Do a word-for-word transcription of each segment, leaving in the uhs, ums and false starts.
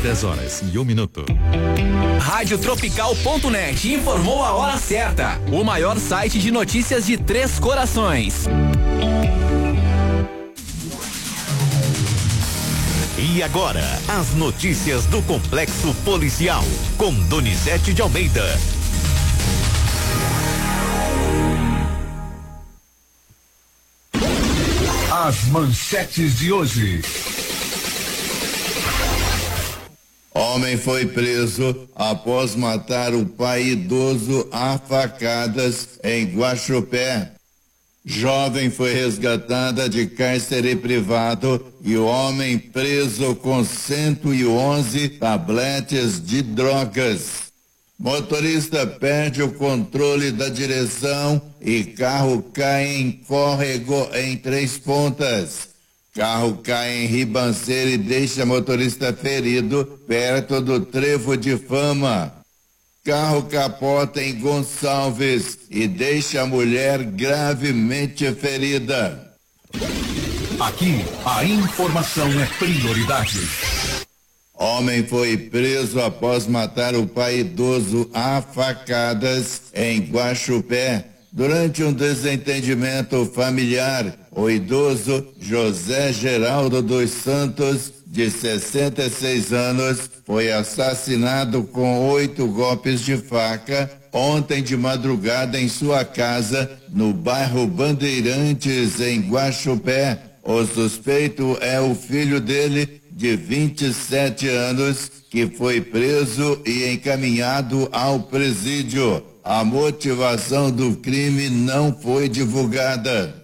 dez horas e um minuto. Rádio Tropical ponto net informou a hora certa. O maior site de notícias de Três Corações. E agora, as notícias do Complexo Policial, com Donizete de Almeida. As manchetes de hoje. Homem foi preso após matar o pai idoso a facadas em Guaxupé. Jovem foi resgatada de cárcere privado e o homem preso com cento e onze tabletes de drogas. Motorista perde o controle da direção e carro cai em córrego em Três Pontas. Carro cai em ribanceira e deixa motorista ferido perto do Trevo de Fama. Carro capota em Gonçalves e deixa a mulher gravemente ferida. Aqui, a informação é prioridade. Homem foi preso após matar o pai idoso a facadas em Guaxupé. Durante um desentendimento familiar, o idoso José Geraldo dos Santos, de sessenta e seis anos, foi assassinado com oito golpes de faca ontem de madrugada em sua casa, no bairro Bandeirantes, em Guaxupé. O suspeito é o filho dele, de vinte e sete anos, que foi preso e encaminhado ao presídio. A motivação do crime não foi divulgada.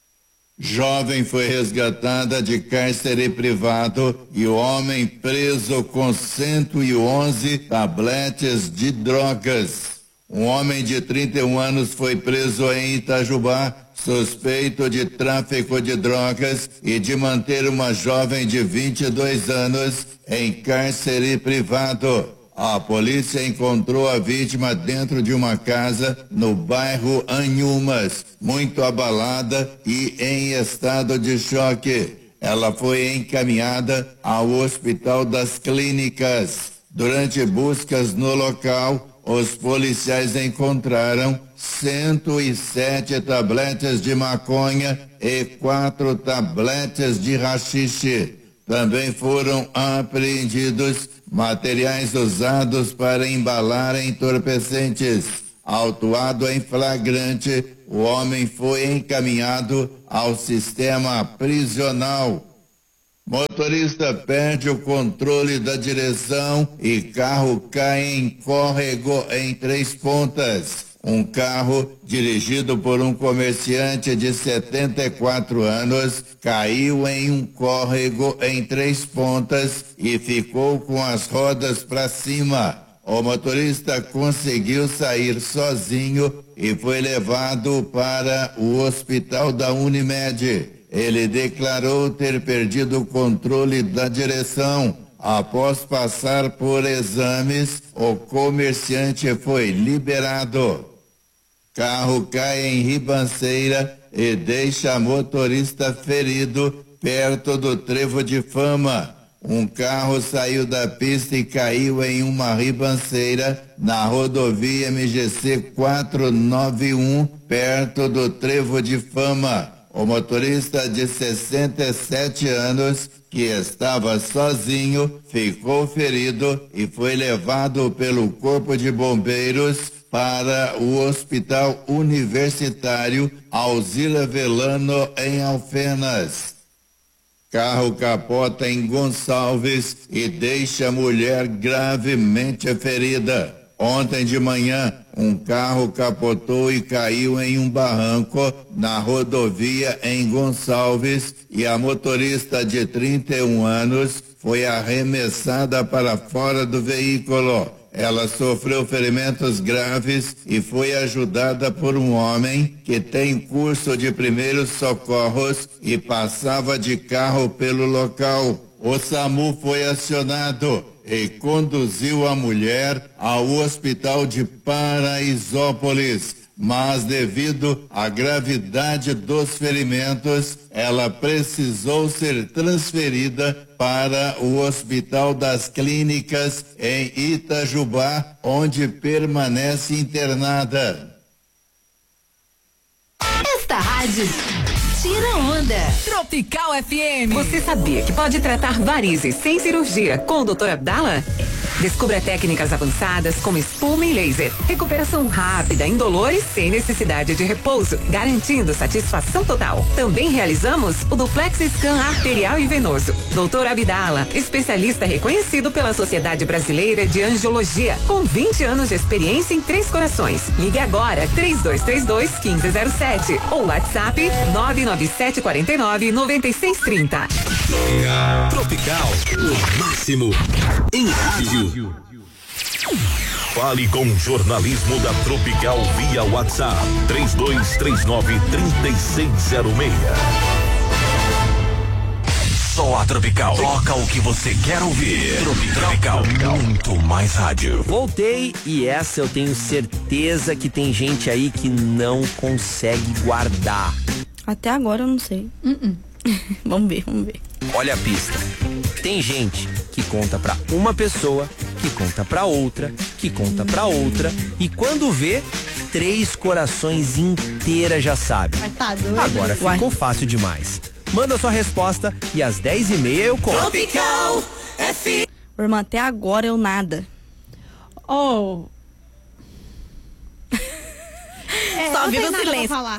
Jovem foi resgatada de cárcere privado e o homem preso com cento e onze tabletes de drogas. Um homem de trinta e um anos foi preso em Itajubá, suspeito de tráfico de drogas e de manter uma jovem de vinte e dois anos em cárcere privado. A polícia encontrou a vítima dentro de uma casa no bairro Anhumas, muito abalada e em estado de choque. Ela foi encaminhada ao Hospital das Clínicas. Durante buscas no local, os policiais encontraram cento e sete tabletes de maconha e quatro tabletes de haxixe. Também foram apreendidos materiais usados para embalar entorpecentes. Autuado em flagrante, o homem foi encaminhado ao sistema prisional. Motorista perde o controle da direção e carro cai em córrego em Três Pontas. Um carro dirigido por um comerciante de setenta e quatro anos caiu em um córrego em Três Pontas e ficou com as rodas para cima. O motorista conseguiu sair sozinho e foi levado para o hospital da Unimed. Ele declarou ter perdido o controle da direção. Após passar por exames, o comerciante foi liberado. Carro cai em ribanceira e deixa motorista ferido perto do Trevo de Fama. Um carro saiu da pista e caiu em uma ribanceira na rodovia M G C quatrocentos e noventa e um, perto do Trevo de Fama. O motorista de sessenta e sete anos, que estava sozinho, ficou ferido e foi levado pelo Corpo de Bombeiros para o Hospital Universitário Alzira Velano, em Alfenas. Carro capota em Gonçalves e deixa a mulher gravemente ferida. Ontem de manhã, um carro capotou e caiu em um barranco na rodovia em Gonçalves e a motorista de trinta e um anos foi arremessada para fora do veículo. Ela sofreu ferimentos graves e foi ajudada por um homem que tem curso de primeiros socorros e passava de carro pelo local. O SAMU foi acionado e conduziu a mulher ao hospital de Paraisópolis, mas devido à gravidade dos ferimentos, ela precisou ser transferida para o Hospital das Clínicas em Itajubá, onde permanece internada. Esta rádio tira onda. Tropical F M. Você sabia que pode tratar varizes sem cirurgia com o doutor Abdala? Descubra técnicas avançadas como espuma e laser. Recuperação rápida, indolor e sem necessidade de repouso, garantindo satisfação total. Também realizamos o duplex scan arterial e venoso. doutor Abdala, especialista reconhecido pela Sociedade Brasileira de Angiologia, com vinte anos de experiência em Três Corações. Ligue agora três dois três dois, um cinco zero sete ou WhatsApp nove nove sete quatro nove, nove seis três zero. Tropical, o máximo em rádio. Fale com o jornalismo da Tropical via WhatsApp três dois três nove, três seis zero seis. Só a Tropical toca o que você quer ouvir. Tropical, muito mais rádio. Voltei e essa eu tenho certeza que tem gente aí que não consegue guardar. Até agora eu não sei. Uh-uh. Vamos ver, vamos ver. Olha a pista. Tem gente que conta pra uma pessoa, que conta pra outra, que conta pra outra, e quando vê, Três Corações inteira já sabe. Mas tá doido. Agora Uai. ficou fácil demais. Manda sua resposta e às dez e meia eu conto. Tropical F. Irmã, até agora eu nada. Oh. É, Só não viu tem o nada silêncio. pra falar.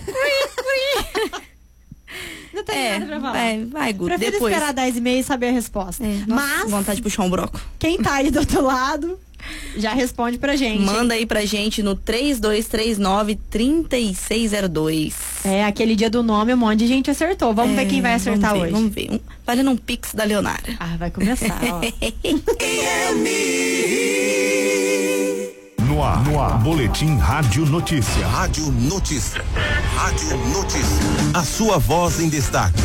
Não tem É, nada pra falar. vai, vai, Guto, Prefiro depois. esperar dez e meia e saber a resposta. É, nossa, Mas, vontade de puxar um broco. quem tá aí do outro lado, já responde pra gente. Manda aí pra gente no três dois três nove, três seis zero dois. É, aquele dia do nome, um monte de gente acertou. Vamos É, ver quem vai acertar vamos ver, hoje. Vamos ver. Um, valendo um pix da Leonara. Ah, vai começar, ó. No ar, no ar, Boletim Rádio Notícia. Rádio Notícia. Rádio Notícia. A sua voz em destaque.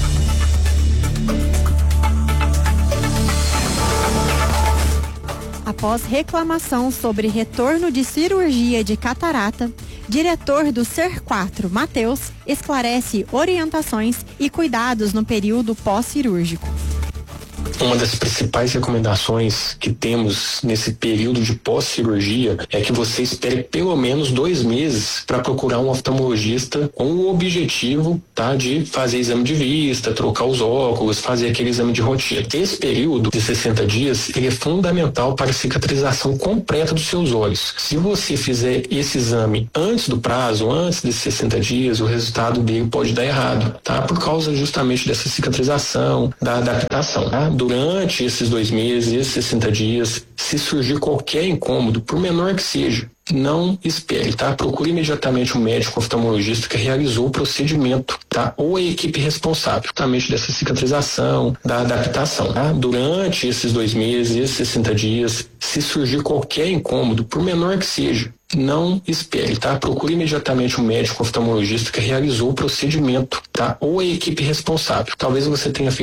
Após reclamação sobre retorno de cirurgia de catarata, diretor do Ser quatro, Matheus, esclarece orientações e cuidados no período pós-cirúrgico. Uma das principais recomendações que temos nesse período de pós-cirurgia é que você espere pelo menos dois meses para procurar um oftalmologista com o objetivo, tá, de fazer exame de vista, trocar os óculos, fazer aquele exame de rotina. Esse período de sessenta dias ele é fundamental para a cicatrização completa dos seus olhos. Se você fizer esse exame antes do prazo, antes desses sessenta dias, o resultado dele pode dar errado, tá? Por causa justamente dessa cicatrização, da adaptação, tá? Durante esses dois meses, esses sessenta dias, se surgir qualquer incômodo, por menor que seja, não espere, tá? Procure imediatamente um médico oftalmologista que realizou o procedimento, tá? Ou a equipe responsável, justamente dessa cicatrização, da adaptação, tá? Durante esses dois meses, esses sessenta dias, se surgir qualquer incômodo, por menor que seja, não espere, tá? Procure imediatamente um médico oftalmologista que realizou o procedimento, tá? Ou a equipe responsável. Talvez você tenha feito